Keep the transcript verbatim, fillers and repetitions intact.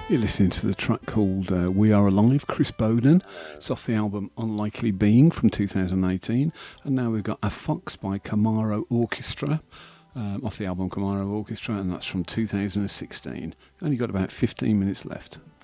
You're listening to the track called uh, We Are Alive, Chris Bowden. It's off the album Unlikely Being from two thousand eighteen. And now we've got A Fox by Camaro Orchestra, um, off the album Camaro Orchestra, and that's from two thousand sixteen. Only got about fifteen minutes left.